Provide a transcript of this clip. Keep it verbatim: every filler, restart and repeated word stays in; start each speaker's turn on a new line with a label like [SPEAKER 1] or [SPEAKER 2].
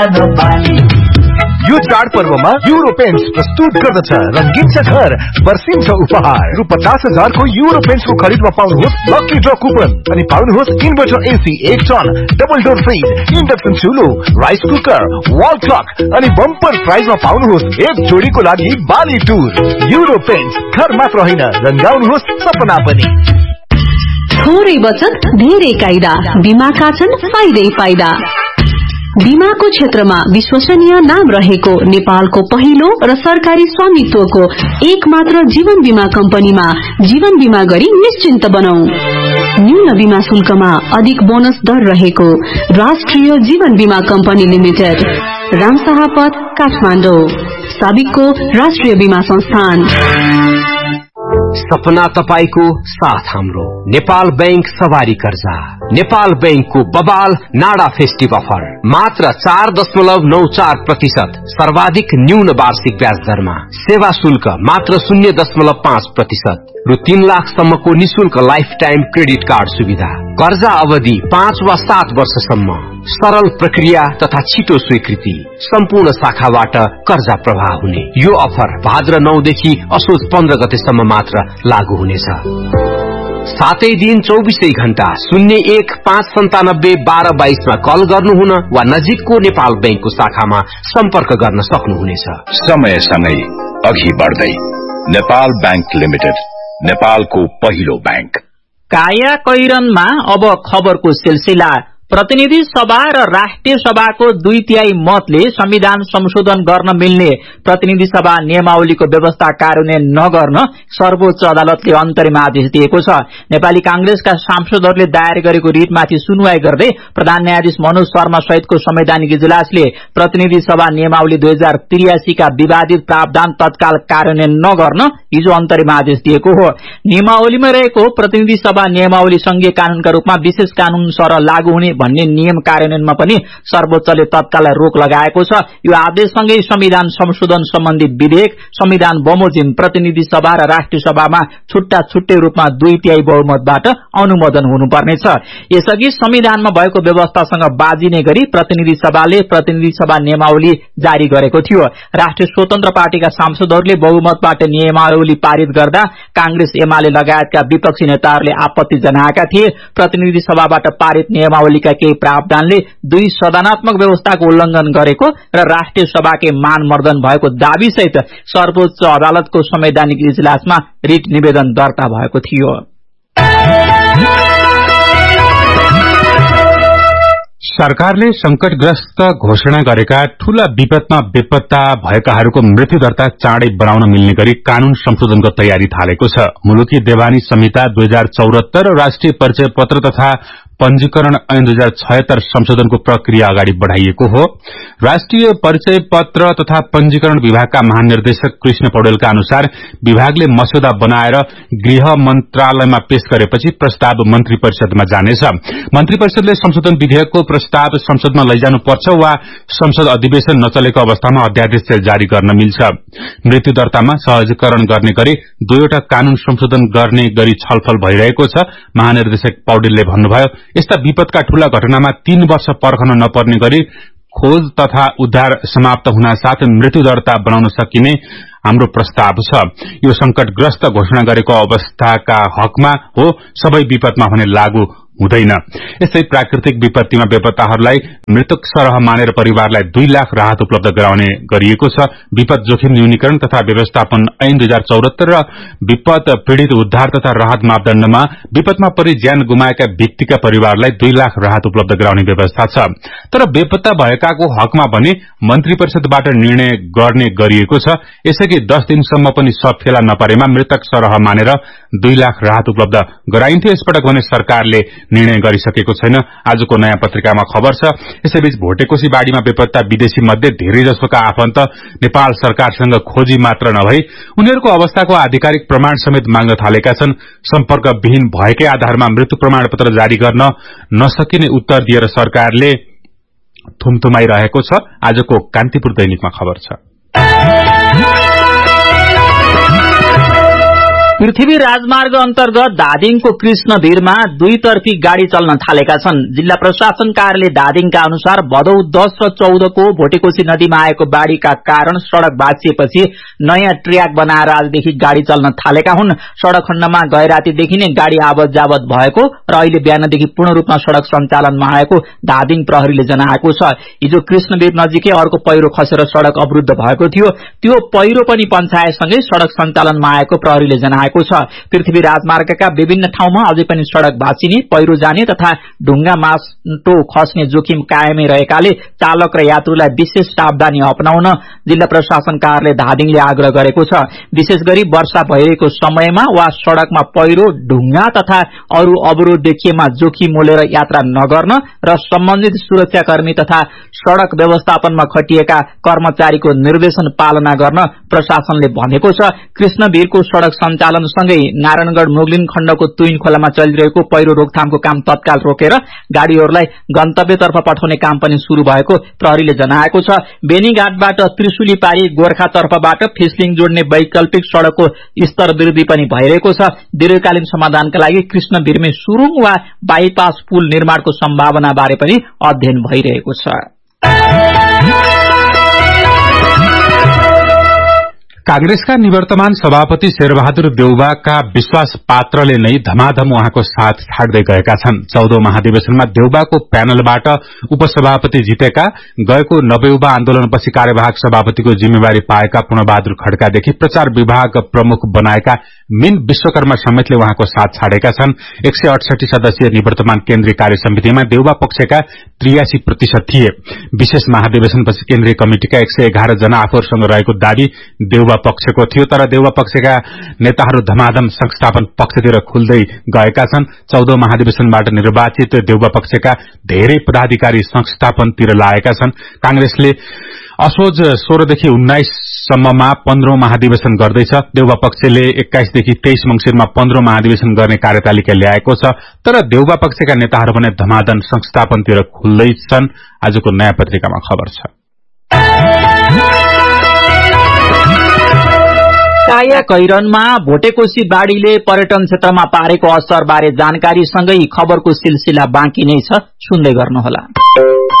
[SPEAKER 1] यो चाड पर्वमा युरो पेन्ट्स प्रस्तुत गर्दछ रंगीन छ घर बर्सिन्छ उपहार रु पचास हजार को युरो पेन्ट्स को खरीदमा पाउनुहोस् लकी ड्र कुपन अनि पाउनुहोस् इन्भर्टर एसी एक ton double door fridge induction चुलो rice cooker wall clock अनि बम्पर प्राइजमा पाउनुहोस् एक जोडीको लागि बाली टुर युरो पेन्ट्स घर मात्र होइन रंगाउनुहोस् सपना पनि।
[SPEAKER 2] थोरै बचत धेरै कायदा बीमाका छन् फाइदै फाइदा। बीमाको क्षेत्रमा विश्वसनीय नाम रहेको नेपालको पहिलो र सरकारी स्वामित्वको एक मात्र जीवन बीमा कम्पनीमा जीवन बीमा गरी निश्चिन्त बनौं। न्यून बीमा शुल्कमा अधिक बोनस दर रहेको राष्ट्रिय जीवन बीमा कम्पनी लिमिटेड, रामशाहपथ, काठमाडौँ। साबिकको राष्ट्रिय बीमा संस्थान।
[SPEAKER 3] सपना तपाईको साथ हाम्रो। नेपाल बैंक सवारी कर्जा। नेपाल बैंकको बबाल नाडा फेस्टिभ अफर मात्र चार दशमलव नौ चार प्रतिशत सर्वाधिक न्यून वार्षिक ब्याज दरमा। सेवा शुल्क मात्र शून्य दशमलव पाँच प्रतिशत। रु तीन लाख सम्मको निशुल्क लाइफ टाइम क्रेडिट कार्ड सुविधा। कर्जा अवधि पाँच वा सात वर्षसम्म। सरल प्रक्रिया तथा छिटो स्वीकृति। सम्पूर्ण शाखाबाट कर्जा प्रवाह हुने यो अफर भाद्र नौ देखि असोज पन्ध्र गतेसम्म मात्र लागू हुनेछ। सातै दिन चौबीसै घण्टा शून्य एक पाँच सन्तानब्बे बाह्र बाइसमा कल गर्नुहुन वा नजिकको नेपाल बैंकको शाखामा सम्पर्क गर्न सक्नुहुनेछ।
[SPEAKER 4] समयसँगै अघि बढ्दै नेपाल बैंक लिमिटेड, नेपालको पहिलो बैंक।
[SPEAKER 5] काया कैरनमा अब खबरको सिलसिला। प्रतिनिधि सभा र राष्ट्रिय सभाको दुई तिहाई मतले संविधान संशोधन गर्न मिल्ने प्रतिनिधि सभा नियमावलीको व्यवस्था कार्यान्वयन नगर्न सर्वोच्च अदालतले अन्तरिम आदेश दिएको छ। नेपाली कांग्रेसका सांसदहरूले दायर गरेको रिटमाथि सुनवाई गर्दै प्रधान न्यायाधीश मनोज शर्मा सहितको संवैधानिक इजलासले प्रतिनिधि सभा नियमावली दुई हजार त्रियासी का विवादित प्रावधान तत्काल कार्यान्वयन नगर्न हिजो अन्तरिम आदेश दिएको हो। नियमावलीमा रहेको प्रतिनिधि सभा नियमावली संघीय कानूनका रूपमा विशेष कानून सरह लागू हुने भन्ने नियम कार्यान्वयनमा पनि सर्वोच्चले तत्काल रोक लगाएको छ। यो आदेशसँगै संविधान संशोधन सम्बन्धी विधेयक संविधान बमोजिम प्रतिनिधि सभा र राष्ट्रिय सभामा छुट्टा छुट्टै रूपमा दुई तिहाई बहुमतबाट अनुमोदन हुनुपर्नेछ। यसअघि संविधानमा भएको व्यवस्थासँग बाजिने गरी प्रतिनिधि सभाले प्रतिनिधि सभा नियमावली जारी गरेको थियो। राष्ट्रिय स्वतन्त्र पार्टीका सांसदहरूले बहुमतबाट नियमावली पारित गर्दा कांग्रेस एमाले लगायतका विपक्षी नेताहरूले आपत्ति जनाएका थिए। प्रतिनिधि सभाबाट पारित नियमावलीका केही प्रावधानले दुई सदनात्मक व्यवस्थाको उल्लंघन गरेको र राष्ट्रिय सभाकै मानमर्दन भएको दावी सहित सर्वोच्च अदालतको संवैधानिक इजलासमा रिट निवेदन दर्ता भएको थियो।
[SPEAKER 6] सरकारले संकटग्रस्त घोषणा गरेका ठूला विपदमा बेपत्ता भएकाहरूको मृत्यु दर्ता चाँडै बनाउन मिल्ने गरी कानून संशोधनको तयारी थालेको छ। मुलुकी देवानी संहिता दुई हजार चौहत्तर र राष्ट्रिय परिचय पत्र तथा पंजीकरण ऐन दुई हजार छयत्तर संशोधनको प्रक्रिया अगाडि बढ़ाइएको हो। राष्ट्रिय परिचय पत्र तथा पंजीकरण विभागका महानिर्देशक कृष्ण पौडेलका अनुसार विभागले मस्यौदा बनाएर गृह मन्त्रालयमा पेश गरेपछि प्रस्ताव मन्त्री परिषदमा जानेछ। मन्त्री परिषदले संशोधन विधेयकको प्रस्ताव संसदमा लैजानुपर्छ वा संसद अधिवेशन नचलेको अवस्थामा अध्यादेश जारी गर्न मिल्छ। मृत्यु दर्तामा सहजीकरण गर्ने गरी दुईवटा कानून संशोधन गर्ने गरी छलफल भइरहेको छ। महानिर्देशक पौडेलले भन्नुभयो, यस्ता विपदका ठूला घटनामा तीन वर्ष पर्खन नपर्ने गरी खोज तथा उद्धार समाप्त हुन साथ मृत्यु दर्ता बनाउन सकिने हाम्रो प्रस्ताव छ। यो संकटग्रस्त घोषणा गरेको अवस्थाका हकमा हो, सबै विपदमा भने लागू हुँदैन। यस्तै प्राकृतिक विपत्तिमा बेपत्ताहरूलाई मृतक सरह मानेर परिवारलाई दुई लाख राहत उपलब्ध गराउने गरिएको छ। विपद जोखिम न्यूनीकरण तथा व्यवस्थापन ऐन दुई हजार चौहत्तर र विपद पीड़ित उद्धार तथा राहत मापदण्डमा विपदमा परि ज्यान गुमाएका व्यक्तिका परिवारलाई दुई लाख राहत उपलब्ध गराउने व्यवस्था छ। तर बेपत्ता भएकाको हकमा भने मन्त्री परिषदबाट निर्णय गर्ने गरिएको छ। यसअघि दस दिनसम्म पनि शव फेला नपरेमा मृतक सरह मानेर दुई लाख राहत उपलब्ध गराइन्थ्यो। यसपटक भने सरकारले निर्णय गरिसकेको छैन। आजको नयाँ पत्रिकामा खबर छ। यसैबीच भोटेकोशी बाढ़ीमा बेपत्ता विदेशी मध्ये धेरै जसोका आफन्त नेपाल सरकारसँग खोजी मात्र नभई उनीहरूको अवस्थाको आधिकारिक प्रमाण समेत माग्न थालेका छन्। सम्पर्क विहीन भएकै आधारमा मृत्यु प्रमाणपत्र जारी गर्न नसकिने उत्तर दिएर सरकारले थुमथुमाइरहेको छ। आजको कान्तिपुर दैनिकमा खबर छ।
[SPEAKER 5] पृथ्वी राजमार्ग अन्तर्गत धादिङको कृष्णभिरमा दुईतर्फी गाड़ी चल्न थालेका छन्। जिल्ला प्रशासन कार्यालय धादिङका अनुसार भदौ दस र चौधको भोटेकोशी नदीमा आएको बाढ़ीका कारण सड़क भाँचिएपछि नयाँ ट्र्याक बनाएर आजदेखि गाड़ी चल्न थालेका हुन्। सड़क खण्डमा गए रातीदेखि नै गाड़ी आवत जावत भएको र अहिले बिहानदेखि पूर्ण रूपमा सड़क सञ्चालनमा आएको धादिङ प्रहरीले जनाएको छ। हिजो कृष्णवीर नजिकै अर्को पहिरो खसेर सड़क अवरुद्ध भएको थियो। त्यो पहिरो पनि पन्छाएसँगै सड़क सञ्चालनमा आएको प्रहरीले जनाएको छ। पृथ्वी राजमार्गका विभिन्न ठाउँमा अझै पनि सड़क भाँचिने, पहिरो जाने तथा ढुङ्गा माटो खस्ने जोखिम कायमै रहेकाले चालक र यात्रुलाई विशेष सावधानी अपनाउन जिल्ला प्रशासन कार्यालय धादिङले आग्रह गरेको छ। विशेष गरी वर्षा भइरहेको समयमा वा सड़कमा पहिरो, ढुङ्गा तथा अरू अवरोध देखिएमा जोखिम मोलेर यात्रा नगर्न र सम्बन्धित सुरक्षाकर्मी तथा सड़क व्यवस्थापनमा खटिएका कर्मचारीको निर्देशन पालना गर्न प्रशासनले भनेको छ। कृष्णवीरको सड़क सञ्चालनसँगै नारायणगढ़ मोगलिन खण्डको तुइन खोलामा चलिरहेको पहिरो रोकथामको काम तत्काल रोकेर गाड़ीहरूलाई गन्तव्यतर्फ पठाउने काम पनि शुरू भएको प्रहरीले जनाएको छ। बेनीघाटबाट त्रिशुली पारी गोर्खा तर्फबाट फिसलिङ जोड्ने वैकल्पिक सड़कको स्तर वृद्धि पनि भइरहेको छ। दीर्घकालीन समाधानका लागि कृष्णवीरमै सुरुङ वा बाइपास पुल निर्माणको सम्भावना बारे पनि अध्ययन भइरहेको छ।
[SPEAKER 6] कांग्रेसका निवर्तमान सभापति शेरबहादुर देउबाका विश्वास पात्रले नै धमाधम उहाँको साथ छाड्दै गएका छन्। चौधौं महाधिवेशनमा देउबाको प्यानलबाट उपसभापति जितेका, गएको नवयुवा आन्दोलनपछि कार्यवाहक सभापतिको जिम्मेवारी पाएका पूर्णबहादुर खड्कादेखि प्रचार विभाग प्रमुख बनाएका मीन विश्वकर्मा समेतले उहाँको साथ छाडेका छन्। एक सय अडसठी सदस्यीय निवर्तमान केन्द्रीय कार्य समितिमा देउबा पक्षका त्रियासी प्रतिशत थिए। विशेष महाधिवेशनपछि केन्द्रीय कमिटिका एक सय एघार जना आफूहरूसँग रहेको दावी देउबा पक्षको थियो। तर देउबा पक्षका नेताहरू धमाधम संस्थापन पक्षतिर खुल्दै गएका छन्। चौधौं महाधिवेशनबाट निर्वाचित देउबा पक्षका धेरै पदाधिकारी संस्थापनतिर लागेका छन्। कांग्रेसले असोज सोह्रदेखि उन्नाइस सम्ममा पन्ध्रौं महाधिवेशन गर्दैछ। देउबा पक्षले एक्काइसदेखि तेइस मंसिरमा पन्ध्रौं महाधिवेशन गर्ने कार्यतालिका ल्याएको छ। तर देउबा पक्षका नेताहरू भने धमाधम संस्थापनतिर खुल्दैछन्। आजको नयाँ पत्रिकामा खबर छ।
[SPEAKER 5] काया कैरनमा भोटेकोशी बाढ़ीले पर्यटन क्षेत्रमा पारेको असर बारे जानकारी सँगै खबरको सिलसिला बाँकी नै छ, सुन्दै गर्नुहोला।